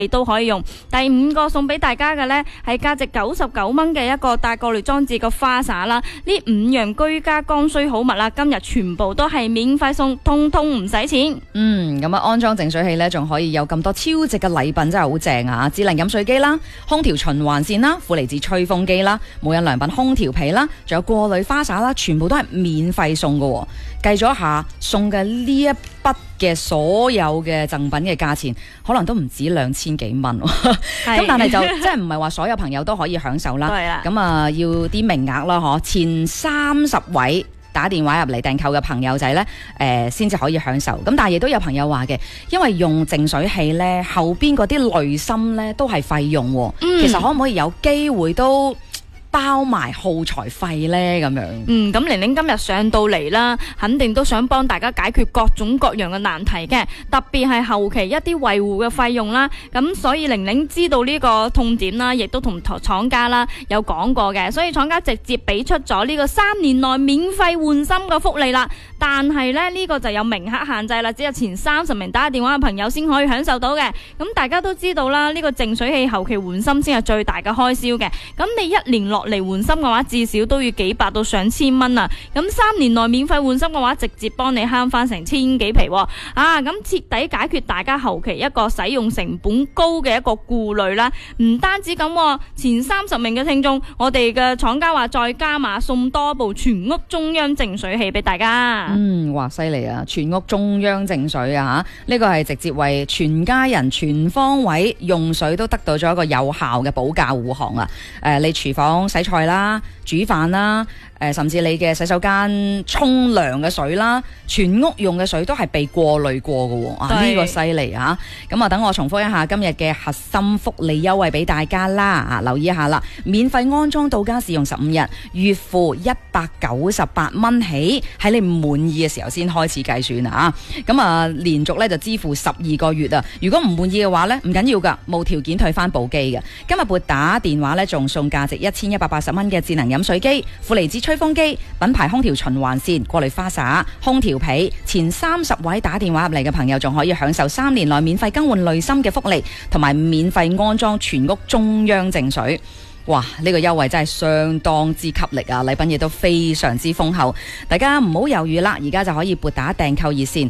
你都可以用。第5個送俾大家嘅呢，係價值99蚊嘅一個大過濾裝置個花灑啦。呢5樣居家剛需好物啦，今日全部都係免費送，通通唔使錢。 咁安裝淨水器呢，仲可以有咁多超值嘅禮品，真係好正啊！智能飲水機啦，空調循環扇啦，負離子吹風機啦，無印良品空調被啦，仲有過濾花灑啦，全部都係免費送嘅。計咗一下，送嘅呢一筆嘅所有嘅贈品嘅價錢，可能都唔止2000幾蚊。咁但係就即係唔係話所有朋友都可以享受啦。咁要啲名額啦，嗬，前30位打電話入嚟訂購嘅朋友仔呢，先至可以享受。咁但係亦都有朋友話嘅，因為用淨水器呢，後邊嗰啲濾芯呢都係費用。其實可唔可以有機會都包埋耗材費呢？咁樣。 咁玲玲今日上到嚟啦，肯定都想幫大家解決各種各樣嘅難題嘅，特別係後期一啲維護嘅費用啦。咁所以玲玲知道呢個痛點啦，亦都同廠家啦有講過嘅，所以廠家直接俾出咗呢個3年內免費換芯嘅福利啦。但係呢，呢個就有名額限制啦，只有前30名打電話嘅朋友先可以享受到嘅。咁大家都知道啦，呢個淨水器後期換芯先係最大嘅開銷嘅。咁你1年落嚟換芯嘅話，至少都要幾百到上千蚊啊！咁3年內免費換芯嘅話，直接幫你慳翻成千幾皮喎。咁徹底解決大家後期一個使用成本高嘅一個顧慮啦。唔單止咁，前30名嘅聽眾，我哋嘅廠家話再加碼送多部全屋中央淨水器俾大家。 哇，犀利啊！全屋中央淨水啊，呢個係直接為全家人全方位用水都得到咗一個有效嘅保駕護航啊！你廚房洗菜啦、煮飯啦，甚至你嘅洗手間沖涼嘅水啦，全屋用嘅水都係被過濾過嘅。呢個犀利啊！咁等我重複一下今日嘅核心福利優惠俾大家啦。留意一下啦，免費安裝到家試用15日，月付198蚊起，喺你唔滿意嘅時候先開始計算啊！連續咧就支付12個月啊！如果唔滿意嘅話呢，唔緊要噶，無條件退翻部機嘅。今日撥打電話呢，仲送價值1180蚊嘅智能飲水機、負離子吹風機、品牌空調循環扇、過濾花灑、空調被。前30位打電話入嚟嘅朋友仲可以享受3年內免費更換濾芯嘅福利，同埋免費安裝全屋中央淨水。哇！呢個優惠真係相當之給力啊！禮品亦都非常之豐厚，大家唔好猶豫啦，而家就可以撥打訂購熱線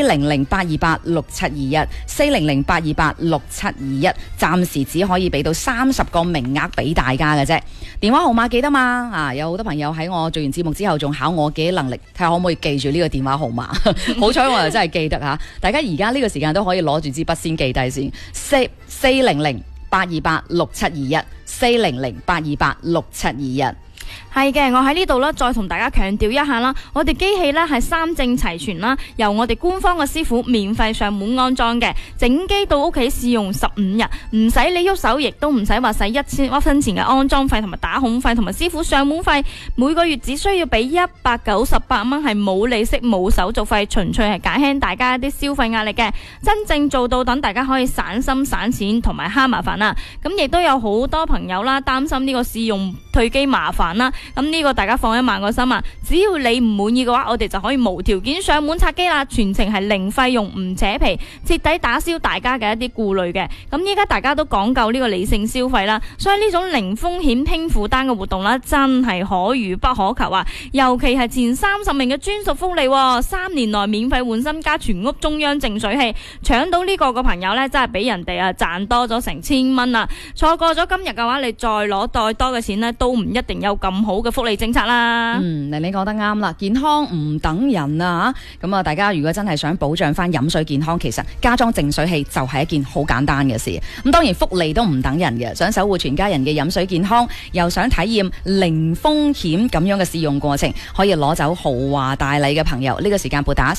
400-828-6721，400-828-6721，暫時只可以俾到30個名額俾大家嘅啫。電話號碼記得嘛？有好多朋友喺我做完節目之後仲考我記憶能力，睇下可唔可以記住呢個電話號碼。好彩我又真係記得吓，大家而家呢個時間都可以攞住支筆先記低先。400-828-6721，400-828-6721。 係嘅，我喺呢度再同大家強調一下啦，我哋機器係3證齊全啦，由我哋官方嘅師傅免費上門安裝嘅，整機到屋企試用15日，唔使你喐手，亦都唔使話使1000分錢嘅安裝費同埋打孔費同埋師傅上門費，每個月只需要俾198蚊，係冇利息冇手續費，純粹係減輕大家一啲消費壓力嘅，真正做到等大家可以省心省錢同埋慳麻煩啦。咁亦都有好多朋友啦擔心呢個試用退機麻煩啦，咁呢個大家放一萬個心啊！只要你唔滿意嘅話，我哋就可以無條件上門拆機啦，全程係零費用唔扯皮，徹底打消大家嘅一啲顧慮嘅。咁依家大家都講究呢個理性消費啦，所以呢種零風險輕負擔嘅活動啦，真係可遇不可求啊！尤其係前30名嘅專屬福利，3年內免費換芯加全屋中央淨水器，搶到呢個嘅朋友呢，真係俾人哋賺多咗成1000蚊啊！錯過咗今日嘅話，你再攞再多嘅錢呢，都唔一定有咁好嘅福利政策啦。 你講得啱啦，健康唔等人啊！咁大家如果真係想保障翻飲水健康，其實加裝淨水器就係一件好簡單嘅事。咁當然福利都唔等人嘅，想守護全家人嘅飲水健康，又想體驗零風險咁樣嘅試用過程，可以攞走豪華大禮嘅朋友，呢個時間撥打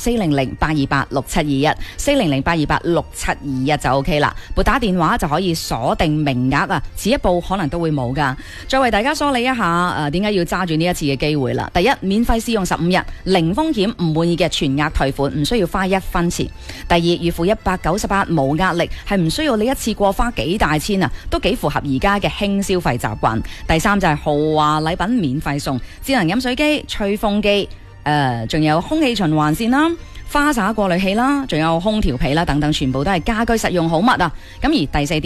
400-828-6721，400-828-6721就 OK 啦。撥打電話就可以鎖定名額啊，遲一步可能都會冇噶。再為大家梳理一下點解要揸住呢一次嘅機會啦。第一，免費試用15日，零風險，唔滿意嘅全額退款，唔需要花1分錢。第二，月付198，冇壓力，係唔需要你一次過花幾大千啊，都幾符合而家嘅輕消費習慣。第三就係豪華禮品免費送，智能飲水機、吹風機，仲有空氣循環扇啦、 花灑過濾器啦，仲有空調被啦等等，全部都係家居實用好物啊！咁而第四點